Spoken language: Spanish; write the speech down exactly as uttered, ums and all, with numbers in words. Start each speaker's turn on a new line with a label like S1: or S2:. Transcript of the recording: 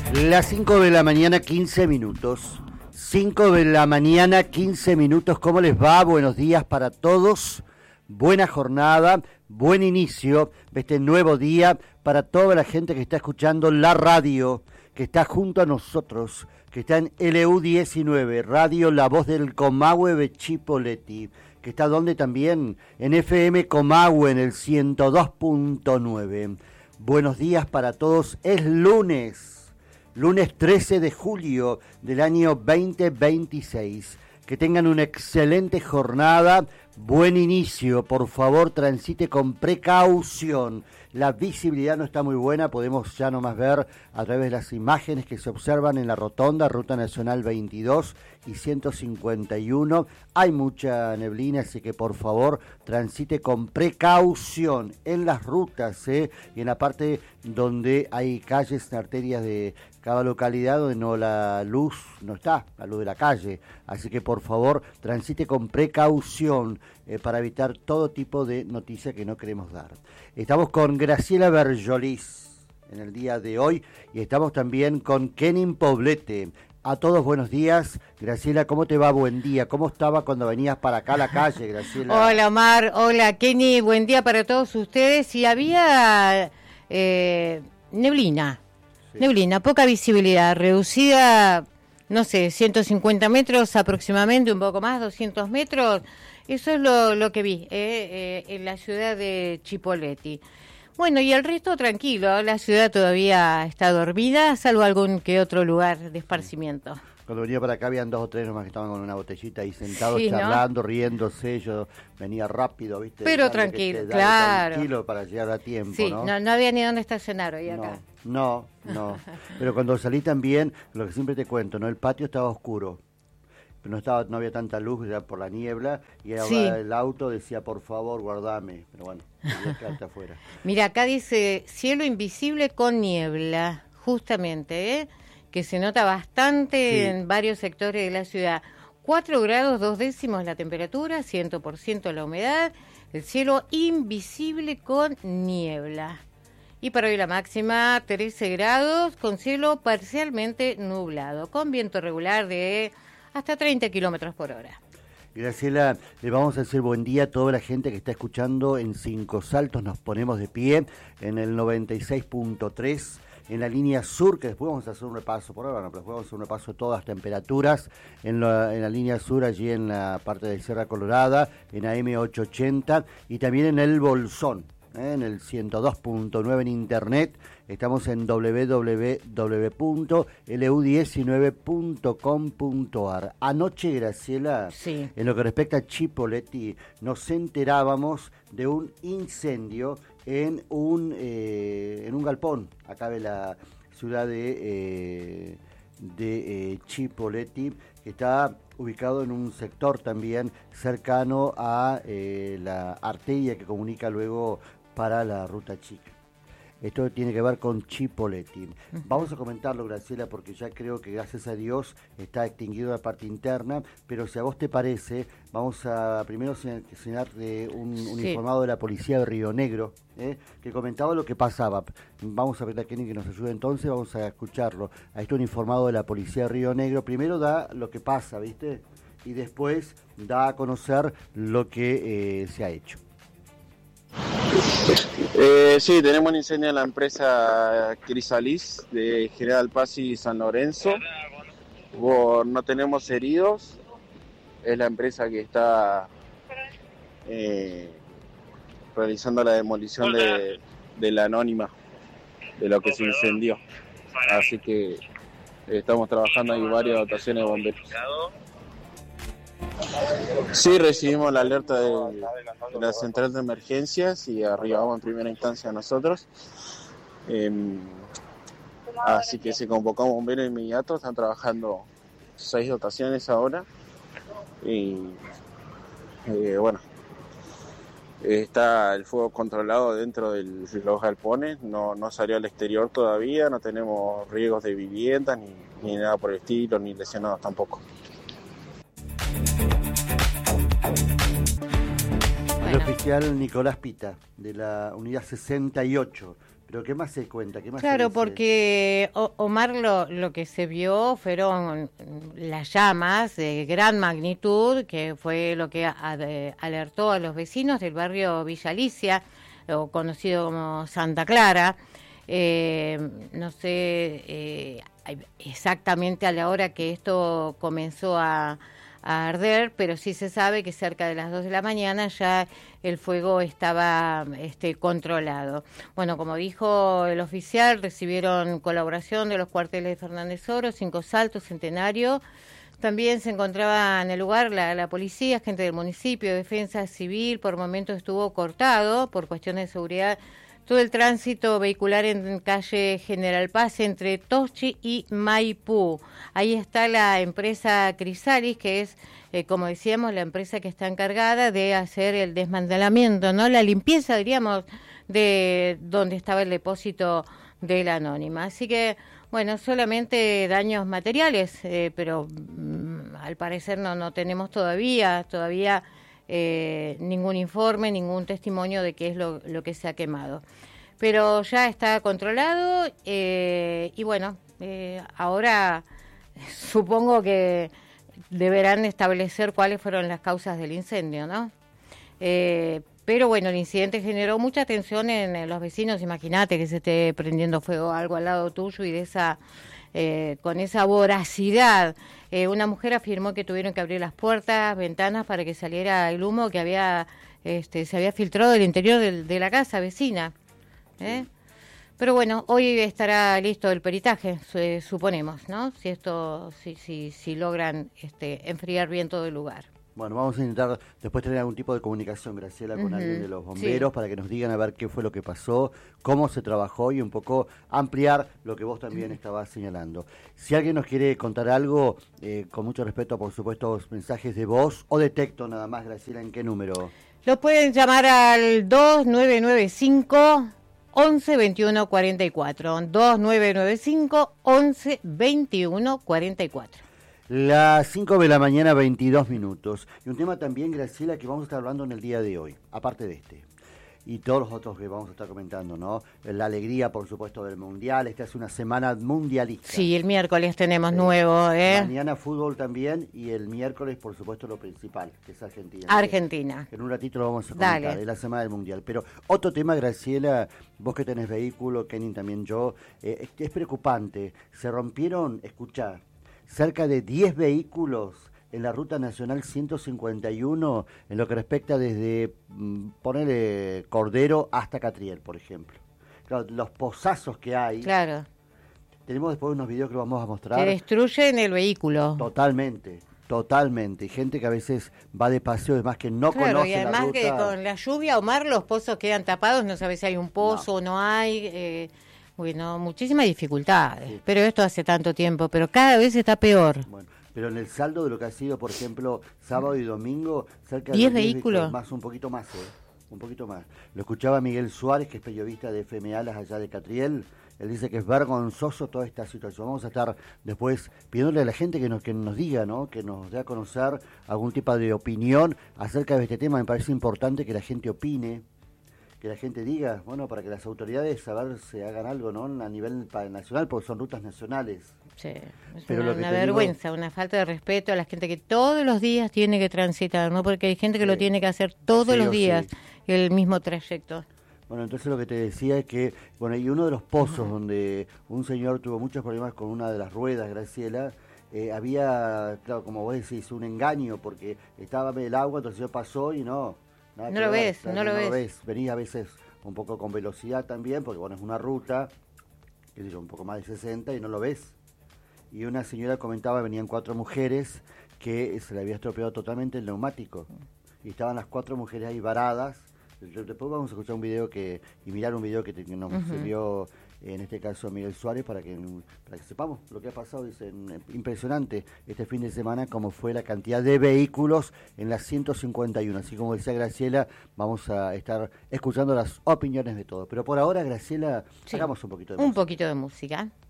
S1: Las cinco de la mañana, quince minutos. cinco de la mañana, quince minutos. ¿Cómo les va? Buenos días para todos. Buena jornada, buen inicio de este nuevo día para toda la gente que está escuchando la radio, que está junto a nosotros, que está en L U diecinueve, Radio La Voz del Comahue de Chipoleti, que está donde también en F M Comahue en el ciento dos punto nueve. Buenos días para todos. Es lunes. Lunes trece de julio del año veinte veintiséis. Que tengan una excelente jornada, buen inicio. Por favor, transite con precaución. La visibilidad no está muy buena, podemos ya nomás ver a través de las imágenes que se observan en la rotonda, Ruta Nacional veintidós y ciento cincuenta y uno. Hay mucha neblina, así que por favor transite con precaución en las rutas, ¿eh? Y en la parte donde hay calles, arterias de cada localidad donde no la luz no está, la luz de la calle. Así que por favor transite con precaución eh, para evitar todo tipo de noticia que no queremos dar. Estamos con Graciela Berjolis en el día de hoy y estamos también con Kenin Poblete. A todos buenos días. Graciela, ¿cómo te va? Buen día. ¿Cómo estaba cuando venías para acá a la calle, Graciela?
S2: Hola, Omar. Hola, Kenny. Buen día para todos ustedes. Y había eh, neblina. Sí. Neblina, poca visibilidad, reducida, no sé, ciento cincuenta metros aproximadamente, un poco más, doscientos metros. Eso es lo, lo que vi eh, eh, en la ciudad de Chipoleti. Bueno, y el resto tranquilo, la ciudad todavía está dormida, salvo algún que otro lugar de esparcimiento.
S1: Cuando venía para acá habían dos o tres nomás que estaban con una botellita ahí sentados,
S2: sí,
S1: charlando,
S2: ¿no?
S1: riéndose. Yo venía rápido, ¿viste?
S2: Pero
S1: dale
S2: tranquilo,
S1: te, dale
S2: claro.
S1: Tranquilo para llegar a tiempo,
S2: sí,
S1: ¿no?
S2: No, no había ni dónde estacionar hoy acá.
S1: No, no, no. Pero cuando salí también, lo que siempre te cuento, ¿no? El patio estaba oscuro. No estaba, no había tanta luz ya por la niebla y ahora sí. El auto decía por favor guardame, pero bueno, quedarte afuera.
S2: Mira, acá dice cielo invisible con niebla, justamente, ¿eh? Que se nota bastante sí. En varios sectores de la ciudad. cuatro grados dos décimos la temperatura, cien por ciento la humedad, el cielo invisible con niebla. Y para hoy la máxima trece grados con cielo parcialmente nublado, con viento regular de hasta treinta kilómetros por hora.
S1: Graciela, le vamos a decir buen día a toda la gente que está escuchando en Cinco Saltos. Nos ponemos de pie en el noventa y seis punto tres, en la línea sur, que después vamos a hacer un repaso, por ahora no, pero después vamos a hacer un repaso de todas las temperaturas, en la, en la línea sur, allí en la parte de Sierra Colorada, en A M ochocientos ochenta, y también en el Bolsón, ¿eh? En el ciento dos punto nueve en internet. Estamos en doble u doble u doble u punto L U diecinueve punto com punto a r. Anoche, Graciela,
S2: sí.
S1: En lo que respecta a Chipoleti, nos enterábamos de un incendio en un eh, en un galpón acá de la ciudad de, eh, de eh, Chipoleti, que está ubicado en un sector también cercano a eh, la arteria que comunica luego para la Ruta Chica. Esto tiene que ver con Chipoleti. Uh-huh. Vamos a comentarlo, Graciela, porque ya creo que gracias a Dios está extinguido la parte interna, pero si a vos te parece, vamos a primero señalar de un sí. uniformado de la policía de Río Negro, ¿eh? que comentaba lo que pasaba. Vamos a ver a Kenny que nos ayude entonces, vamos a escucharlo. A este uniformado de la policía de Río Negro, primero da lo que pasa, ¿viste? Y después da a conocer lo que eh, se ha hecho.
S3: Eh, sí, tenemos un incendio en la empresa Crisalis de General Paz y San Lorenzo. Por, no tenemos heridos. Es la empresa que está eh, realizando la demolición de, de la anónima, de lo que se incendió. Así que eh, estamos trabajando ahí varias dotaciones de bomberos. Sí, recibimos la alerta de, de la central de emergencias y arribamos en primera instancia nosotros. Eh, así que se convocó un bombero inmediato, están trabajando seis dotaciones ahora. Y eh, bueno, está el fuego controlado dentro de los galpones, no, no salió al exterior todavía, no tenemos riesgos de viviendas ni, ni nada por el estilo, ni lesionados tampoco.
S1: El oficial Nicolás Pita, de la unidad sesenta y ocho, Pero ¿qué más se cuenta? ¿Qué más
S2: Claro,
S1: se dice?
S2: porque o- Omar lo, lo que se vio fueron las llamas de gran magnitud, que fue lo que a- de- alertó a los vecinos del barrio Villa Alicia, o conocido como Santa Clara. Eh, no sé eh, exactamente a la hora que esto comenzó a, a arder, pero sí se sabe que cerca de las dos de la mañana ya el fuego estaba este, controlado. Bueno, como dijo el oficial, recibieron colaboración de los cuarteles de Fernández Oro, Cinco Saltos, Centenario. También se encontraba en el lugar la, la policía, gente del municipio, defensa civil. Por momentos estuvo cortado por cuestiones de seguridad todo el tránsito vehicular en calle General Paz entre Tochi y Maipú. Ahí está la empresa Crisalis, que es, eh, como decíamos, la empresa que está encargada de hacer el desmantelamiento, ¿no? La limpieza, diríamos, de donde estaba el depósito de la anónima. Así que, bueno, solamente daños materiales, eh, pero mm, al parecer no, no tenemos todavía, todavía... Eh, ningún informe, ningún testimonio de qué es lo, lo que se ha quemado. Pero ya está controlado eh, y bueno, eh, ahora supongo que deberán establecer cuáles fueron las causas del incendio, ¿no? Eh, pero bueno, el incidente generó mucha tensión en, en los vecinos. Imagínate que se esté prendiendo fuego algo al lado tuyo y de esa... Eh, con esa voracidad. Eh, una mujer afirmó que tuvieron que abrir las puertas, ventanas para que saliera el humo que había, este, se había filtrado del interior del, de la casa vecina. ¿eh? Sí. Pero bueno, hoy estará listo el peritaje, su, suponemos, ¿no? Si esto, si, si, si logran este, enfriar bien todo el lugar.
S1: Bueno, vamos a intentar después tener algún tipo de comunicación, Graciela, con uh-huh. alguien de los bomberos, sí. para que nos digan a ver qué fue lo que pasó, cómo se trabajó y un poco ampliar lo que vos también uh-huh. estabas señalando. Si alguien nos quiere contar algo, eh, con mucho respeto, por supuesto, mensajes de voz o de texto nada más, Graciela, ¿en qué número?
S2: Lo pueden llamar al dos nueve nueve cinco, once veintiuno cuarenta y cuatro, dos nueve nueve cinco, once veintiuno cuarenta y cuatro.
S1: Las cinco de la mañana, veintidós minutos. Y un tema también, Graciela, que vamos a estar hablando en el día de hoy, aparte de este. Y todos los otros que vamos a estar comentando, ¿no? La alegría, por supuesto, del Mundial. Esta es una semana mundialista.
S2: Sí, el miércoles tenemos eh, nuevo, ¿eh?
S1: Mañana fútbol también y el miércoles, por supuesto, lo principal, que es Argentina.
S2: Argentina.
S1: En un ratito lo vamos a comentar,
S2: Dale.
S1: es la semana del Mundial. Pero otro tema, Graciela, vos que tenés vehículo, Kenny también yo, eh, es, es preocupante. Se rompieron, escuchá, cerca de diez vehículos en la Ruta Nacional ciento cincuenta y uno, en lo que respecta desde, mm, ponerle Cordero hasta Catriel, por ejemplo. Claro, los pozazos que hay.
S2: Claro.
S1: Tenemos después unos videos que lo vamos a mostrar.
S2: Que destruyen el vehículo.
S1: Totalmente, totalmente. Y gente que a veces va de paseo, además que no
S2: claro,
S1: conoce
S2: y además
S1: la ruta.
S2: que con la lluvia, Omar, los pozos quedan tapados, no sabes si hay un pozo o no. no hay... Eh, Bueno, muchísimas dificultades, sí. pero esto hace tanto tiempo, pero cada vez está peor.
S1: Bueno, pero en el saldo de lo que ha sido, por ejemplo, sábado y domingo, cerca de
S2: diez
S1: diez
S2: vehículos,
S1: más, un poquito más, ¿eh? un poquito más. Lo escuchaba Miguel Suárez, que es periodista de F M Alas allá de Catriel. Él dice que es vergonzoso toda esta situación. Vamos a estar después pidiéndole a la gente que nos, que nos diga, ¿no? que nos dé a conocer algún tipo de opinión acerca de este tema. Me parece importante que la gente opine, que la gente diga, bueno, para que las autoridades a ver se hagan algo, ¿no? A nivel nacional, porque son rutas nacionales.
S2: Sí, es
S1: Pero
S2: una,
S1: lo que
S2: una
S1: te
S2: vergüenza,
S1: digo...
S2: una falta de respeto a la gente que todos los días tiene que transitar, ¿no? Porque hay gente que sí. lo tiene que hacer todos sí, los días, sí. el mismo trayecto.
S1: Bueno, entonces lo que te decía es que, bueno, y uno de los pozos uh-huh. donde un señor tuvo muchos problemas con una de las ruedas, Graciela, eh, había, claro, como vos decís, un engaño, porque estaba el agua, entonces yo pasó y no...
S2: No lo, ver, ves, no, no lo ves, no lo ves.
S1: Venís a veces un poco con velocidad también, porque bueno, es una ruta, que digo, un poco más de sesenta y no lo ves. Y una señora comentaba, venían cuatro mujeres, que se le había estropeado totalmente el neumático. Y estaban las cuatro mujeres ahí varadas. Después vamos a escuchar un video que y mirar un video que, te, que nos uh-huh. sirvió, en este caso, Miguel Suárez, para que para que sepamos lo que ha pasado. Dicen, impresionante este fin de semana, como fue la cantidad de vehículos en la ciento cincuenta y uno. Así como decía Graciela, vamos a estar escuchando las opiniones de todos. Pero por ahora, Graciela, sí. hagamos un poquito de
S2: un
S1: música.
S2: Un poquito de música.